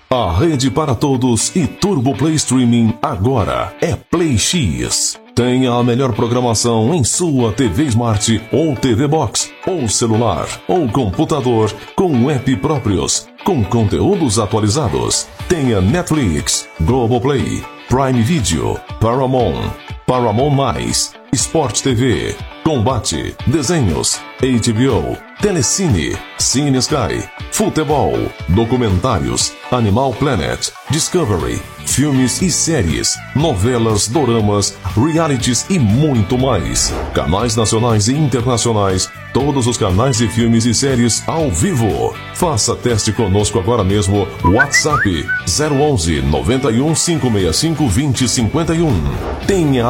A rede para todos e Turbo Play Streaming agora é PlayX. Tenha a melhor programação em sua TV Smart ou TV Box, ou celular, ou computador, com app próprios, com conteúdos atualizados. Tenha Netflix, Globoplay, Prime Video, Paramount, Paramount+, Sport TV, Combate, Desenhos, HBO, Telecine, Cine Sky, Futebol, Documentários, Animal Planet, Discovery, filmes e séries, novelas, doramas, realities e muito mais. Canais nacionais e internacionais, todos os canais de filmes e séries ao vivo. Faça teste conosco agora mesmo. WhatsApp 011 91 565 2051. Tenha